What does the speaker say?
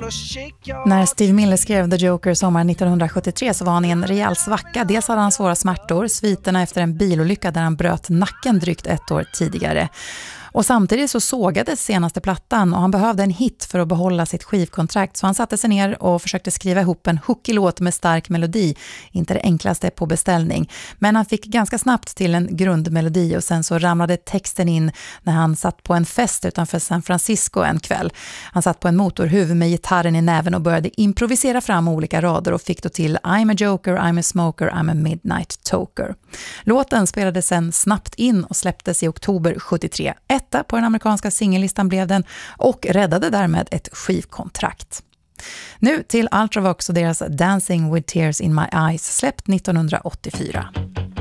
När Steve Miller skrev The Joker sommaren 1973 så var han i en rejäl svacka. Dels hade han svåra smärtor, sviterna efter en bilolycka där han bröt nacken drygt 1 år tidigare. Och samtidigt så sågades senaste plattan och han behövde en hit för att behålla sitt skivkontrakt. Så han satte sig ner och försökte skriva ihop en hookig låt med stark melodi. Inte det enklaste på beställning. Men han fick ganska snabbt till en grundmelodi och sen så ramlade texten in när han satt på en fest utanför San Francisco en kväll. Han satt på en motorhuv med gitarren i näven och började improvisera fram olika rader och fick då till I'm a joker, I'm a smoker, I'm a midnight toker. Låten spelades sen snabbt in och släpptes i oktober 73. Etta på den amerikanska singellistan blev den och räddade därmed ett skivkontrakt. Nu till Ultravox och deras Dancing with Tears in My Eyes släppt 1984.